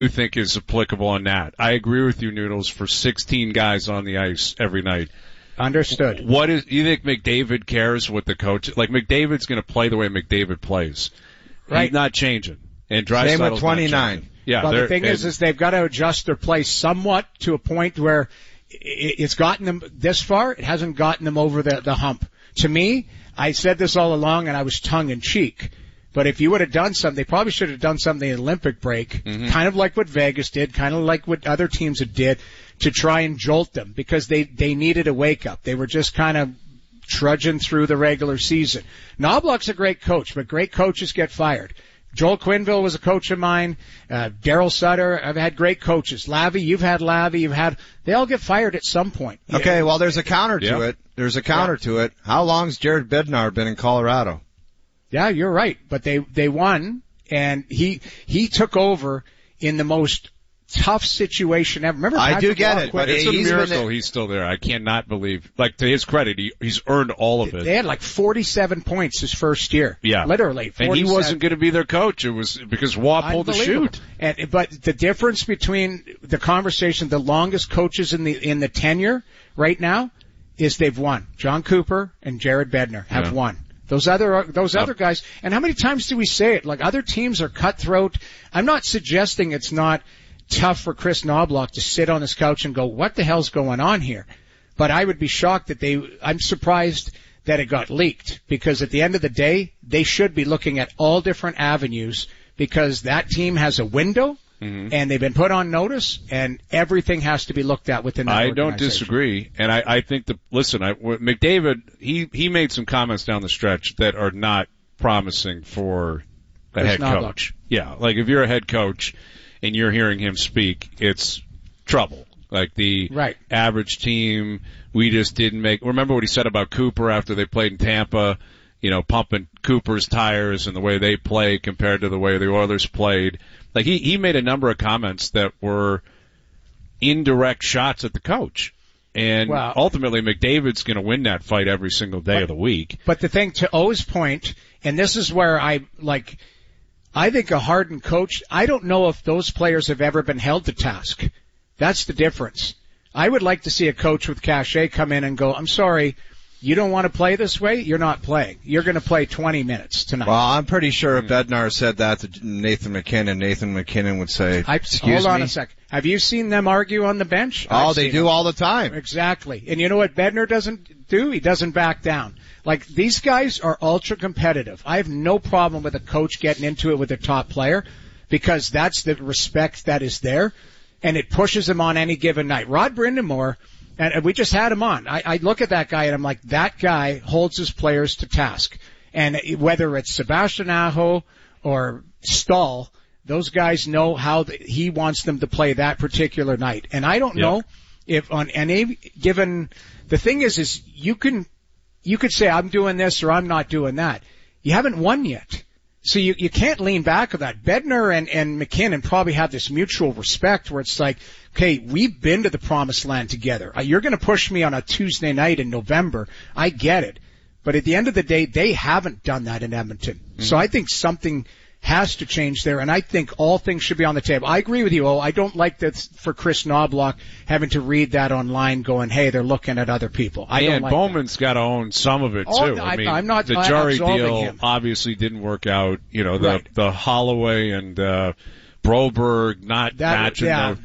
think is applicable on that. I agree with you, Noodles, for 16 guys on the ice every night. Understood. You think McDavid cares what the coach, like McDavid's going to play the way McDavid plays. Right. He's not changing. And Same with Draisaitl's 29. Yeah. Well, the thing is they've got to adjust their play somewhat to a point where it's gotten them this far. It hasn't gotten them over the hump. To me, I said this all along and I was tongue in cheek. But if you would have done something, they probably should have done something in the Olympic break, kind of like what Vegas did, kind of like what other teams had did, to try and jolt them, because they needed a wake up. They were just kind of trudging through the regular season. Knobloch's a great coach, but great coaches get fired. Joel Quenneville was a coach of mine. Daryl Sutter, I've had great coaches. Lavi, you've had Lavi, they all get fired at some point. Okay, well there's a counter to it. There's a counter to it. How long's Jared Bednar been in Colorado? Yeah, you're right. But they won, and he took over in the most tough situation ever. Remember, I do get it, but it's a miracle he's still there. I cannot believe, like, to his credit, he's earned all of it. They had like 47 points his first year. Yeah. Literally. 47. And he wasn't going to be their coach. It was because Watt pulled the shoot. But the difference between the conversation, the longest coaches in the tenure right now, is they've won. John Cooper and Jared Bednar have won. Those other guys, and how many times do we say it? Like, other teams are cutthroat. I'm not suggesting it's not tough for Chris Knobloch to sit on his couch and go, what the hell's going on here? But I would be shocked I'm surprised that it got leaked, because at the end of the day, they should be looking at all different avenues, because that team has a window, and they've been put on notice, and everything has to be looked at within that organization. I don't disagree, and I think McDavid, he made some comments down the stretch that are not promising for a head coach. Yeah, like if you're a head coach and you're hearing him speak, it's trouble. Like the average team, we just didn't make. Remember what he said about Cooper after they played in Tampa, pumping Cooper's tires and the way they play compared to the way the Oilers played. Like he made a number of comments that were indirect shots at the coach. And ultimately McDavid's going to win that fight every single day of the week. But the thing, to O's point, and this is where I think a hardened coach, I don't know if those players have ever been held to task. That's the difference. I would like to see a coach with cachet come in and go, I'm sorry, you don't want to play this way? You're not playing. You're going to play 20 minutes tonight. Well, I'm pretty sure if Bednar said that to Nathan McKinnon would say, excuse me. Hold on a second. Have you seen them argue on the bench? Oh, they do all the time. Exactly. And you know what Bednar doesn't do? He doesn't back down. Like, these guys are ultra competitive. I have no problem with a coach getting into it with a top player, because that's the respect that is there, and it pushes them on any given night. Rod Brindamore, and we just had him on. I look at that guy and I'm like, that guy holds his players to task. And whether it's Sebastian Aho or Stahl, those guys know how he wants them to play that particular night. And I don't know if on any given, the thing is you could say I'm doing this or I'm not doing that. You haven't won yet. So you can't lean back on that. Bednar and McKinnon probably have this mutual respect where it's like, okay, we've been to the promised land together. You're going to push me on a Tuesday night in November. I get it. But at the end of the day, they haven't done that in Edmonton. Mm-hmm. So I think something has to change there, and I think all things should be on the table. I agree with you, I don't like that for Chris Knobloch having to read that online going, hey, they're looking at other people. And Bowman's got to own some of it, too. I'm not the Jarry deal him. Obviously didn't work out. The Holloway and Broberg not matching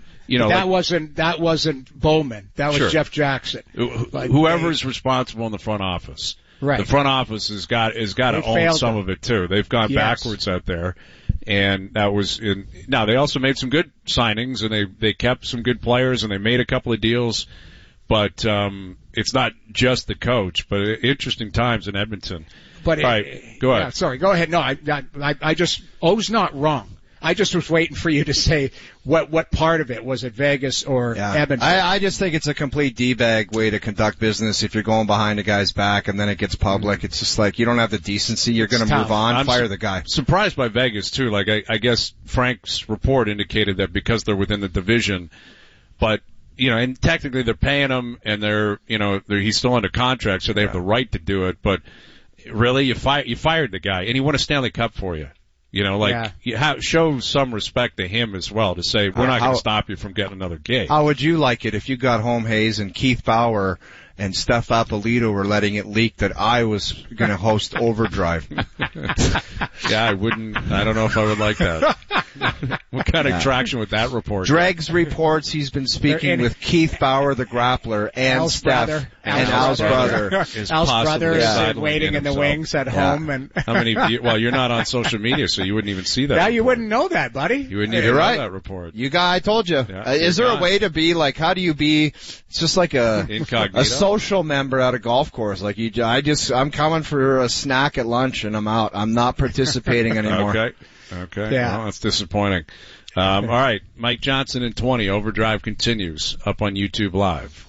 that wasn't Bowman. That was Jeff Jackson. Whoever's responsible in the front office. Right. The front office has got to own some of it too. They've gone backwards out there, and that was now they also made some good signings, and they kept some good players, and they made a couple of deals, but it's not just the coach. But interesting times in Edmonton. But all right, go ahead. Yeah, sorry, go ahead. No, I just O's not wrong. I just was waiting for you to say what part of it was at Vegas or Edmonton. I just think it's a complete D-bag way to conduct business if you're going behind a guy's back and then it gets public. It's just like you don't have the decency. You're going to move on, fire the guy. Surprised by Vegas, too. Like, I guess Frank's report indicated that because they're within the division, but, and technically they're paying him and he's still under contract, so they have the right to do it. But really, you fired the guy and he won a Stanley Cup for you. You know, like, show some respect to him as well to say, we're not going to stop you from getting another gig. How would you like it if you got home, Hayes, and Keith Bauer and Steph Apolito were letting it leak that I was going to host Overdrive? Yeah, I wouldn't. I don't know if I would like that. What kind of traction would that report? Dregs reports he's been speaking with Keith Bauer, the grappler, and Al's Steph, brother. and Al's brother. Al's brother is waiting in the wings at home. And how many? Well, you're not on social media, so you wouldn't even see that. Yeah, report. You wouldn't know that, buddy. You wouldn't even know that report. I told you. Yeah, is there a way to be like? How do you be? It's just like incognito. A social member at a golf course. Like I'm coming for a snack at lunch and I'm out. I'm not participating anymore. Okay. Yeah. Well, that's disappointing. All right. Mike Johnson in 20. Overdrive continues up on YouTube Live.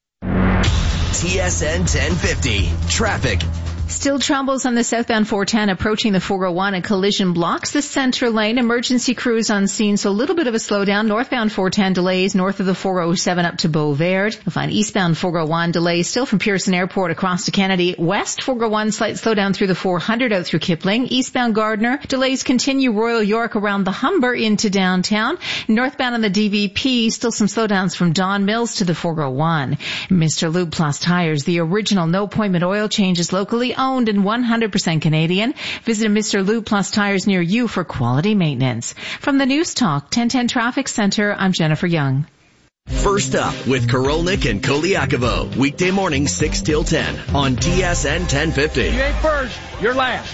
TSN 1050. Traffic. Still troubles on the southbound 410 approaching the 401. A collision blocks the center lane. Emergency crews on scene, so a little bit of a slowdown. Northbound 410 delays north of the 407 up to Beauvert. You'll find eastbound 401 delays still from Pearson Airport across to Kennedy. West 401 slight slowdown through the 400 out through Kipling. Eastbound Gardner delays continue Royal York around the Humber into downtown. Northbound on the DVP still some slowdowns from Don Mills to the 401. Mr. Lube Plus Tires, the original no appointment oil changes locally owned and 100% Canadian. Visit a Mr. Lube Plus Tires near you for quality maintenance. From the News Talk 1010 Traffic Center, I'm Jennifer Young. First up with Korolnik and Koliakovo. Weekday morning 6 till 10 on TSN 1050. You ain't first, you're last.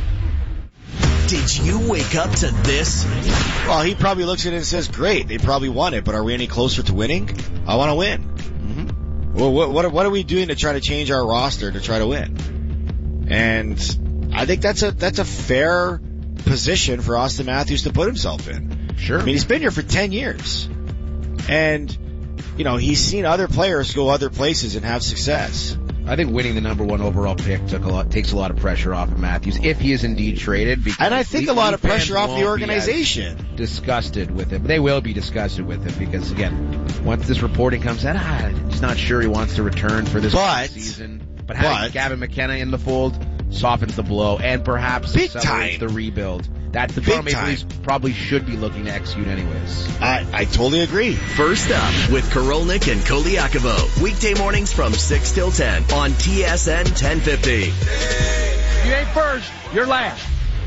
Did you wake up to this? Well, he probably looks at it and says, great, they probably won it, but are we any closer to winning? I want to win. Mm-hmm. Well, what are we doing to try to change our roster to try to win? And I think that's a fair position for Austin Matthews to put himself in. Sure. I mean, he's been here for 10 years. And, you know, he's seen other players go other places and have success. I think winning the number one overall pick takes a lot of pressure off of Matthews if he is indeed traded. And I think a lot of pressure off the organization. Disgusted with him. They will be disgusted with him because, again, once this reporting comes out, he's not sure he wants to return for this season. But having Gavin McKenna in the fold softens the blow and perhaps accelerates the rebuild. That's the problem Maple Leafs probably should be looking to execute anyways. I totally agree. First up with Korolnik and Koliakovo. Weekday mornings from 6 till 10 on TSN 1050. You ain't first, you're last.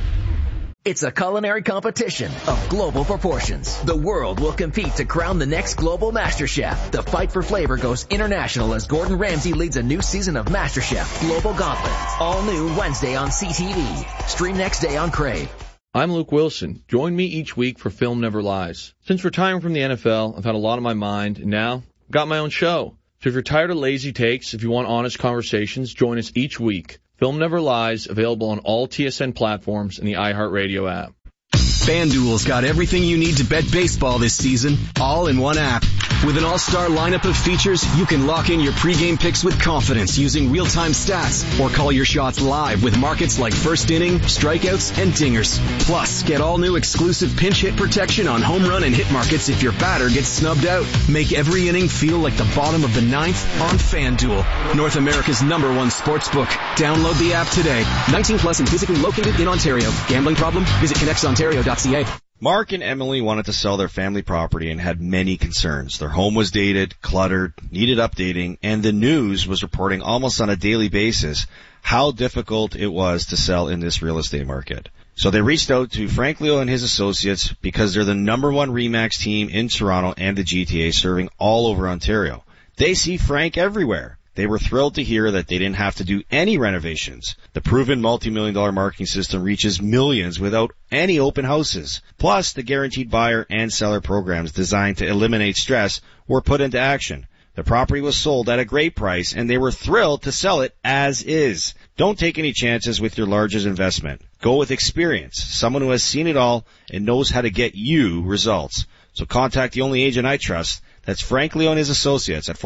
It's a culinary competition of global proportions. The world will compete to crown the next global Master Chef. The fight for flavor goes international as Gordon Ramsay leads a new season of Master Chef Global Gauntlet. All new Wednesday on CTV. Stream next day on Crave. I'm Luke Wilson. Join me each week for Film Never Lies. Since retiring from the NFL, I've had a lot on my mind, and now I've got my own show. So if you're tired of lazy takes, if you want honest conversations, join us each week. Film Never Lies, available on all TSN platforms and the iHeartRadio app. FanDuel's got everything you need to bet baseball this season, all in one app. With an all-star lineup of features, you can lock in your pregame picks with confidence using real-time stats or call your shots live with markets like first inning, strikeouts, and dingers. Plus, get all new exclusive pinch hit protection on home run and hit markets if your batter gets snubbed out. Make every inning feel like the bottom of the ninth on FanDuel, North America's #1 sportsbook. Download the app today. 19 plus and physically located in Ontario. Gambling problem? Visit connectsontario.ca. Mark and Emily wanted to sell their family property and had many concerns. Their home was dated, cluttered, needed updating, and the news was reporting almost on a daily basis how difficult it was to sell in this real estate market. So they reached out to Frank Leo and his associates because they're the #1 RE/MAX team in Toronto and the GTA, serving all over Ontario. They see Frank everywhere. They were thrilled to hear that they didn't have to do any renovations. The proven multi-million-dollar marketing system reaches millions without any open houses. Plus, the guaranteed buyer and seller programs designed to eliminate stress were put into action. The property was sold at a great price, and they were thrilled to sell it as is. Don't take any chances with your largest investment. Go with experience, someone who has seen it all and knows how to get you results. So contact the only agent I trust. That's Frank Leo and his associates at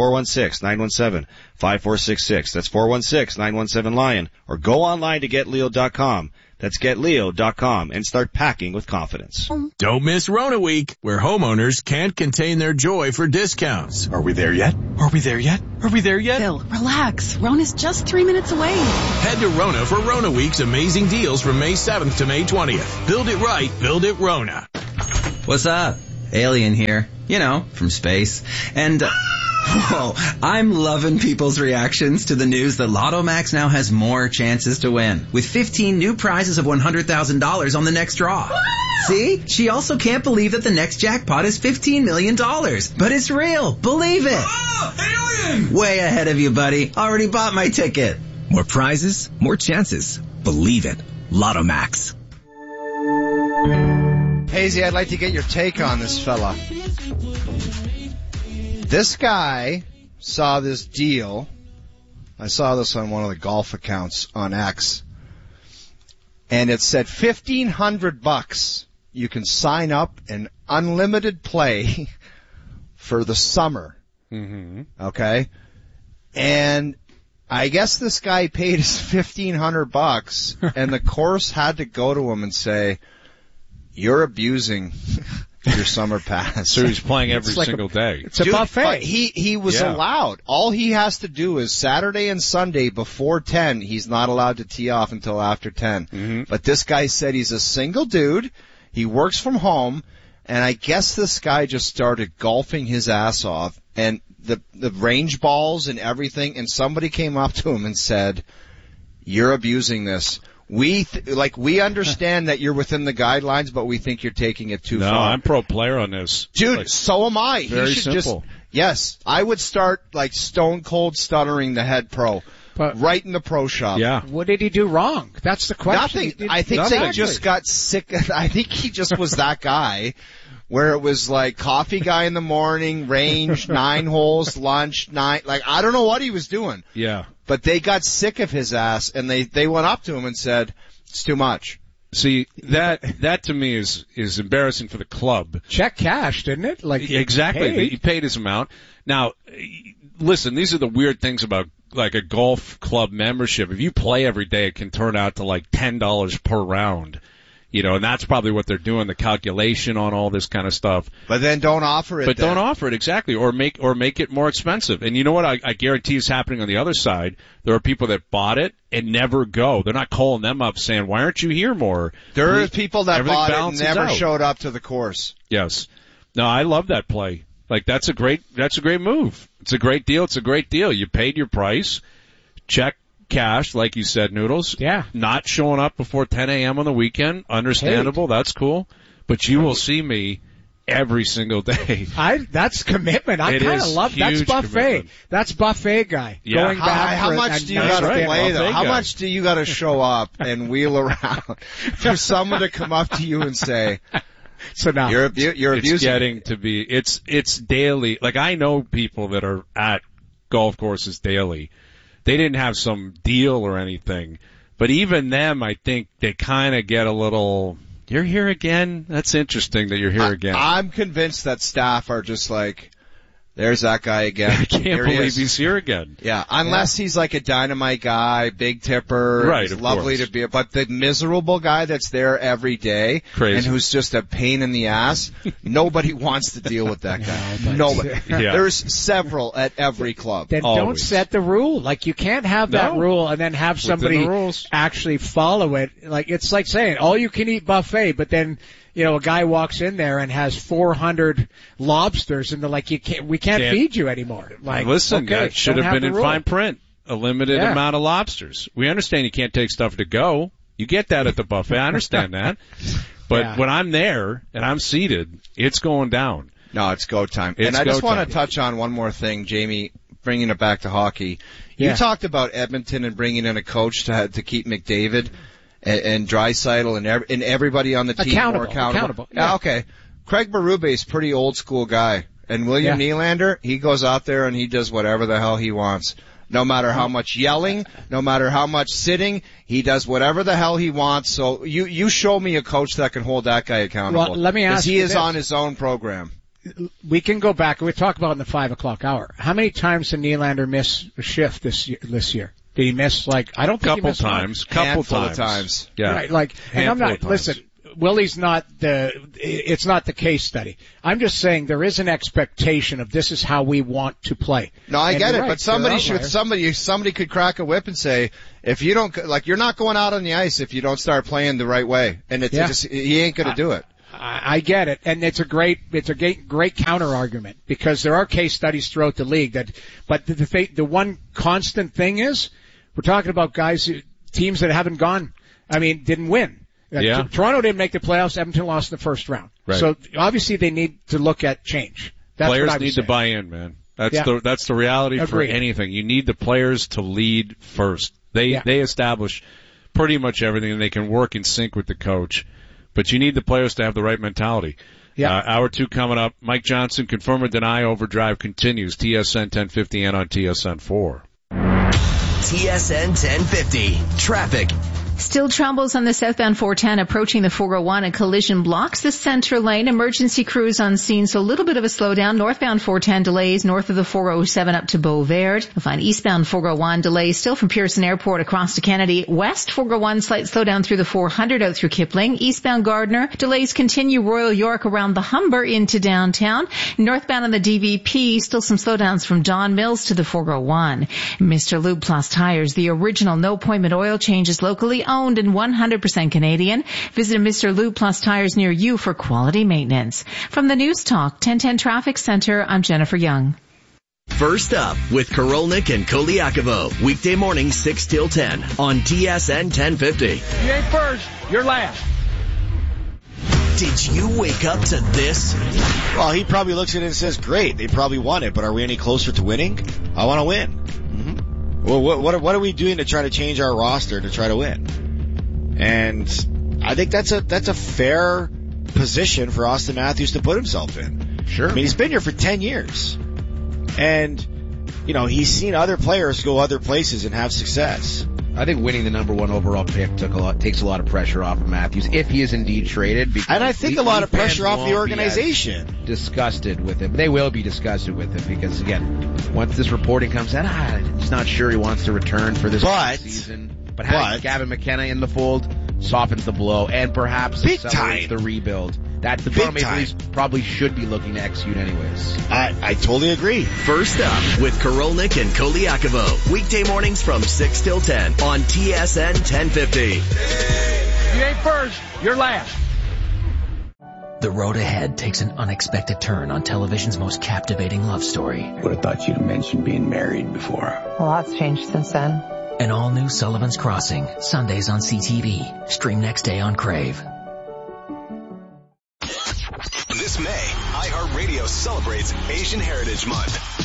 416-917-5466. That's 416-917-LION. Or go online to getleo.com. That's GetLeo.com and start packing with confidence. Don't miss Rona Week, where homeowners can't contain their joy for discounts. Are we there yet? Are we there yet? Are we there yet? Bill, relax. Rona's just 3 minutes away. Head to Rona for Rona Week's amazing deals from May 7th to May 20th. Build it right. Build it Rona. What's up? Alien here. You know, from space. And... whoa, I'm loving people's reactions to the news that Lotto Max now has more chances to win, with 15 new prizes of $100,000 on the next draw. See? She also can't believe that the next jackpot is $15 million. But it's real. Believe it. Alien! Way ahead of you, buddy. Already bought my ticket. More prizes, more chances. Believe it. Lotto Max. Hazy, I'd like to get your take on this fella. This guy saw this deal. I saw this on one of the golf accounts on X. And it said $1,500. You can sign up and unlimited play for the summer. Mm-hmm. Okay? And I guess this guy paid his $1,500 and the course had to go to him and say, you're abusing your summer pass. So he's playing every single day. It's a buffet. But he was allowed. All he has to do is Saturday and Sunday before 10, he's not allowed to tee off until after 10. Mm-hmm. But this guy said he's a single dude. He works from home. And I guess this guy just started golfing his ass off. And the range balls and everything. And somebody came up to him and said, you're abusing this. We understand that you're within the guidelines, but we think you're taking it too far. No, I'm pro player on this. Dude, so am I. Very simple. Yes, I would start like stone cold stuttering the head pro. But right in the pro shop. Yeah. What did he do wrong? That's the question. Nothing. I think they just got sick. I think he just was that guy where it was like coffee guy in the morning, range, 9 holes, lunch, 9. Like, I don't know what he was doing. Yeah. But they got sick of his ass and they went up to him and said, it's too much. See, that to me is embarrassing for the club. Check cash, didn't it? Like exactly. He paid his amount. Now, listen, these are the weird things about like a golf club membership. If you play every day, it can turn out to like $10 per round. You know, and that's probably what they're doing, the calculation on all this kind of stuff. But then don't offer it. Don't offer it, exactly, or make it more expensive. And you know what I guarantee is happening on the other side? There are people that bought it and never go. They're not calling them up saying, why aren't you here more? There are people that bought it and never showed up to the course. Yes. No, I love that play. Like, that's a great move. It's a great deal. It's a great deal. You paid your price. Check cash, like you said, Noodles. Yeah. Not showing up before 10 a.m. on the weekend. Understandable. That's cool. But you will see me every single day. That's commitment. I kind of love that's buffet. Commitment. That's buffet guy. Yeah. Going back how much do you got to play though? How much do you got to show up and wheel around for someone to come up to you and say, so now you're abusing? It's getting to be it's daily. Like, I know people that are at golf courses daily. They didn't have some deal or anything, but even them, I think they kind of get a little, you're here again? That's interesting that you're here again. I'm convinced that staff are just like, there's that guy again. I can't believe he's here again. Yeah, unless he's like a dynamite guy, big tipper, right? It's lovely to be. But the miserable guy that's there every day Crazy. and who's just a pain in the ass, nobody wants to deal with that guy. Nobody. Yeah. There's several at every club. Then don't set the rule. Like, you can't have that rule and then have somebody actually follow it. Like, it's like saying all you can eat buffet, but then, you know, a guy walks in there and has 400 lobsters and they're like, we can't feed you anymore. Like, listen, okay, that should have been in fine print. A limited amount of lobsters. We understand you can't take stuff to go. You get that at the buffet. I understand that. But when I'm there and I'm seated, it's going down. No, it's go time. And I just want to touch on one more thing, Jamie, bringing it back to hockey. You talked about Edmonton and bringing in a coach to keep McDavid and Draisaitl and everybody on the team more accountable. Yeah. Okay. Craig Berube's pretty old school guy. And William Nylander, he goes out there and he does whatever the hell he wants. No matter how much yelling, no matter how much sitting, he does whatever the hell he wants. So you show me a coach that can hold that guy accountable. Well, let me ask you he is on his own program. We can go back. We talked about in the 5 o'clock hour. How many times did Nylander miss a shift this year? Did he miss, I don't think he missed couple times. Yeah. Right, and I'm not, listen, Willie's not it's not the case study. I'm just saying there is an expectation of this is how we want to play. No, I get it, but somebody could crack a whip and say, if you don't, you're not going out on the ice if you don't start playing the right way. And he ain't gonna do it. I get it, and it's a great counter argument because there are case studies throughout the league but the one constant thing is we're talking about teams that haven't didn't win. Toronto didn't make the playoffs. Edmonton lost in the first round. Right. So obviously they need to look at change. Players need to buy in, man. That's the reality for anything. You need the players to lead first. They establish pretty much everything, and they can work in sync with the coach. But you need the players to have the right mentality. Yeah. Hour 2 coming up. Mike Johnson, confirm or deny overdrive continues. TSN 1050 and on TSN 4. TSN 1050. Traffic. Still troubles on the southbound 410 approaching the 401. A collision blocks the center lane. Emergency crews on scene, so a little bit of a slowdown. Northbound 410 delays north of the 407 up to Beauvert. You'll find eastbound 401 delays still from Pearson Airport across to Kennedy. West 401 slight slowdown through the 400 out through Kipling. Eastbound Gardner delays continue Royal York around the Humber into downtown. Northbound on the DVP still some slowdowns from Don Mills to the 401. Mr. Lube Plus Tires, the original no appointment oil changes locally owned and 100% Canadian. Visit Mr. Lube Plus Tires near you for quality maintenance. From the News Talk 1010 Traffic Center, I'm Jennifer Young. First up with Korolnik and Koliakovo. Weekday morning 6 till 10 on TSN 1050. You ain't first, you're last. Did you wake up to this? Well, he probably looks at it and says, great, they probably won it, but are we any closer to winning? I want to win. Mm-hmm. Well, what are we doing to try to change our roster to try to win? And I think that's a fair position for Auston Matthews to put himself in. Sure. I mean, he's been here for 10 years. And, he's seen other players go other places and have success. I think winning the number 1 overall pick takes a lot of pressure off of Matthews if he is indeed traded. And I think a lot of pressure off the organization. Disgusted with him. They will be disgusted with him because, again, once this reporting comes out, he's not sure he wants to return for this season. But having Gavin McKenna in the fold softens the blow and perhaps accelerates the rebuild. That the Toronto Maple Leafs probably should be looking to execute anyways. I totally agree. First up with Korolnik and Koliakovo. Weekday mornings from 6 till 10 on TSN 1050. You ain't first, you're last. The road ahead takes an unexpected turn on television's most captivating love story. Would have thought you'd have mentioned being married before. A lot's changed since then. An all-new Sullivan's Crossing, Sundays on CTV. Stream next day on Crave. This May, iHeartRadio celebrates Asian Heritage Month.